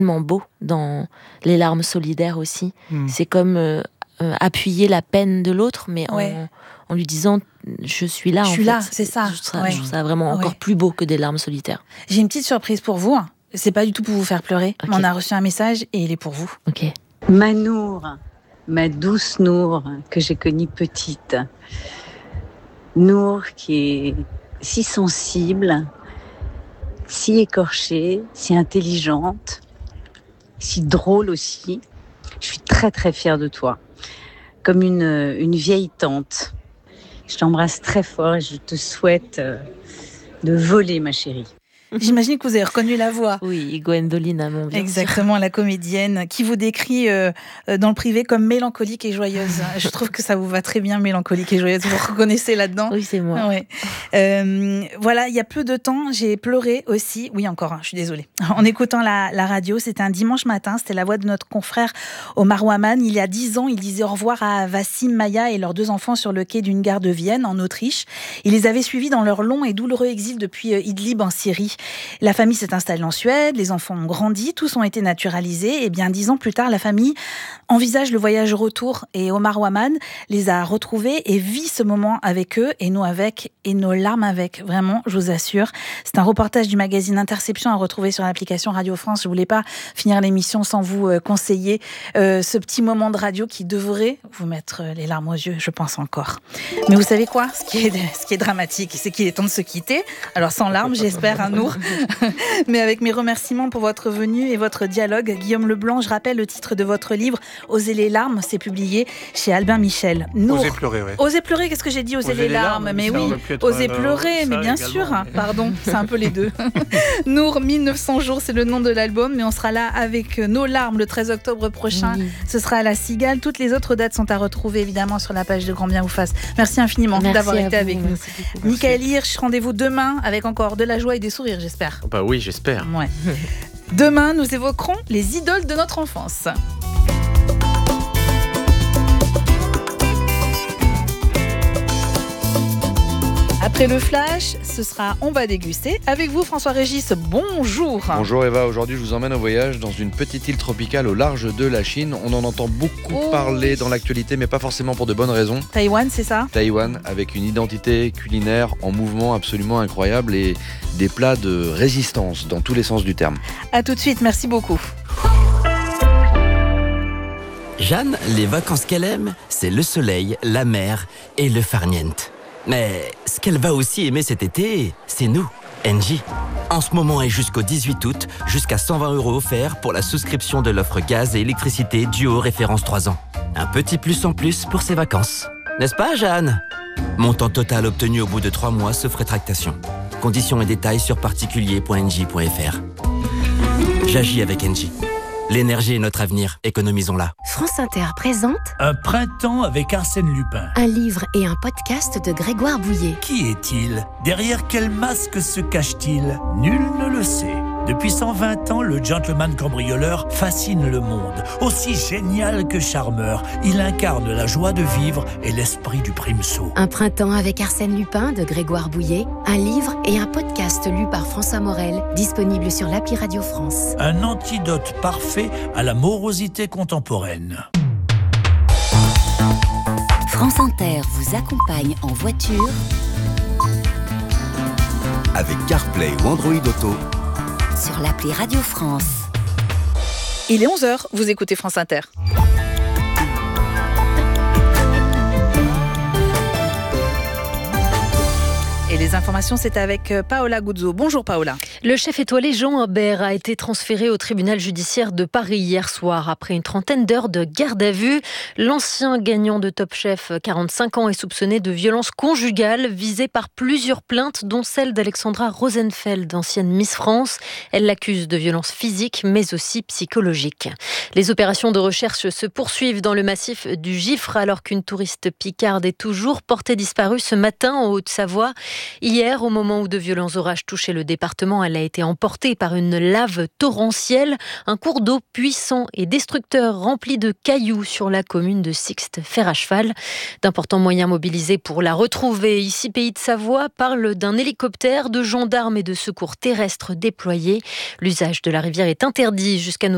beau dans les larmes solidaires aussi. C'est comme appuyer la peine de l'autre, mais en lui disant je suis là. Je suis là, c'est ça. Je trouve ça vraiment encore plus beau que des larmes solitaires. J'ai une petite surprise pour vous. C'est pas du tout pour vous faire pleurer. Okay. On a reçu un message et il est pour vous. Ok. Ma Nour, ma douce Nour que j'ai connue petite. Nour qui est si sensible, si écorchée, si intelligente, si drôle aussi. Je suis très très fière de toi. Comme une vieille tante. Je t'embrasse très fort et je te souhaite de voler, ma chérie. J'imagine que vous avez reconnu la voix. Oui, Gwendoline Amon. Exactement, la comédienne qui vous décrit dans le privé comme mélancolique et joyeuse. Je trouve que ça vous va très bien, mélancolique et joyeuse. Vous vous reconnaissez là-dedans ? Oui, c'est moi. Ouais. Voilà, il y a peu de temps, j'ai pleuré aussi. Oui, encore, je suis désolée. En écoutant la radio, c'était un dimanche matin. C'était la voix de notre confrère Omar Ouaman. Il y a 10 ans, il disait au revoir à Vassim, Maya et leurs 2 enfants sur le quai d'une gare de Vienne, en Autriche. Il les avait suivis dans leur long et douloureux exil depuis Idlib, en Syrie. La famille s'est installée en Suède, les enfants ont grandi, tous ont été naturalisés. Et bien 10 ans plus tard, la famille envisage le voyage retour. Et Omar Ouaman les a retrouvés et vit ce moment avec eux, et nous avec, et nos larmes avec. Vraiment, je vous assure. C'est un reportage du magazine Interception à retrouver sur l'application Radio France. Je ne voulais pas finir l'émission sans vous conseiller ce petit moment de radio qui devrait vous mettre les larmes aux yeux, je pense encore. Mais vous savez quoi ? Ce qui est dramatique, c'est qu'il est temps de se quitter. Alors sans larmes, j'espère, un Nour. Mais avec mes remerciements pour votre venue et votre dialogue. Guillaume Leblanc, je rappelle le titre de votre livre « Oser les larmes », c'est publié chez Albin Michel. Nour, Oser pleurer, oui. Oser pleurer, qu'est-ce que j'ai dit ? Oser les larmes, mais oui. Oser pleurer, mais bien sûr. Pardon, c'est un peu les deux. Nour, 1900 jours, c'est le nom de l'album, mais on sera là avec nos larmes le 13 octobre prochain. Oui. Ce sera à la Cigale. Toutes les autres dates sont à retrouver évidemment sur la page de Grand Bien vous fasse. Merci infiniment d'avoir été avec nous. Michael Hirsch, rendez-vous demain avec encore de la joie et des sourires, j'espère. Bah oui, j'espère. Ouais. Demain, nous évoquerons les idoles de notre enfance. Après le flash, ce sera On va déguster. Avec vous, François Régis, bonjour. Bonjour Eva, aujourd'hui je vous emmène en voyage dans une petite île tropicale au large de la Chine. On en entend beaucoup parler dans l'actualité, mais pas forcément pour de bonnes raisons. Taïwan, c'est ça ? Taïwan, avec une identité culinaire en mouvement absolument incroyable et des plats de résistance dans tous les sens du terme. A tout de suite, merci beaucoup. Jeanne, les vacances qu'elle aime, c'est le soleil, la mer et le farniente. Mais ce qu'elle va aussi aimer cet été, c'est nous, Engie. En ce moment et jusqu'au 18 août, jusqu'à 120 € offerts pour la souscription de l'offre gaz et électricité Duo référence 3 ans. Un petit plus en plus pour ses vacances. N'est-ce pas, Jeanne ? Montant total obtenu au bout de 3 mois sauf rétractation. Conditions et détails sur particulier.engie.fr. J'agis avec Engie. L'énergie est notre avenir, économisons-la. France Inter présente Un printemps avec Arsène Lupin. Un livre et un podcast de Grégoire Bouillet. Qui est-il ? Derrière quel masque se cache-t-il ? Nul ne le sait. Depuis 120 ans, le gentleman cambrioleur fascine le monde. Aussi génial que charmeur, il incarne la joie de vivre et l'esprit du primesaut. Un printemps avec Arsène Lupin de Grégoire Bouillet. Un livre et un podcast lu par François Morel, disponible sur l'appli Radio France. Un antidote parfait à la morosité contemporaine. France Inter vous accompagne en voiture avec CarPlay ou Android Auto sur l'appli Radio France. Il est 11h, vous écoutez France Inter. Et les informations, c'est avec Paola Guzzo. Bonjour Paola. Le chef étoilé Jean Humbert a été transféré au tribunal judiciaire de Paris hier soir. Après une trentaine d'heures de garde à vue, l'ancien gagnant de Top Chef, 45 ans, est soupçonné de violence conjugale, visé par plusieurs plaintes, dont celle d'Alexandra Rosenfeld, ancienne Miss France. Elle l'accuse de violence physique, mais aussi psychologique. Les opérations de recherche se poursuivent dans le massif du Gifre, alors qu'une touriste picarde est toujours portée disparue ce matin en Haute-Savoie. Hier, au moment où de violents orages touchaient le département, elle a été emportée par une lave torrentielle. Un cours d'eau puissant et destructeur rempli de cailloux sur la commune de Sixte-Fer à cheval. D'importants moyens mobilisés pour la retrouver. Ici, Pays de Savoie parle d'un hélicoptère, de gendarmes et de secours terrestres déployés. L'usage de la rivière est interdit jusqu'à nouveau